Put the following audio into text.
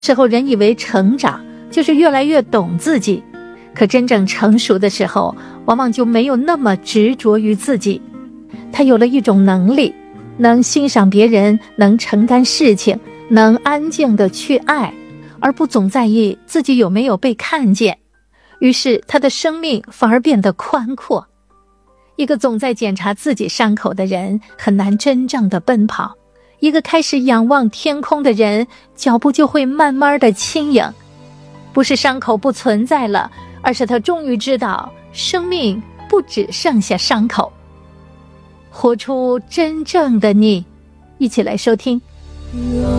之后人以为成长就是越来越懂自己，可真正成熟的时候，往往就没有那么执着于自己。他有了一种能力，能欣赏别人，能承担事情，能安静地去爱，而不总在意自己有没有被看见。于是他的生命反而变得宽阔。一个总在检查自己伤口的人，很难真正的奔跑。一个开始仰望天空的人，脚步就会慢慢的轻盈。不是伤口不存在了，而是他终于知道，生命不只剩下伤口。活出真正的你，一起来收听。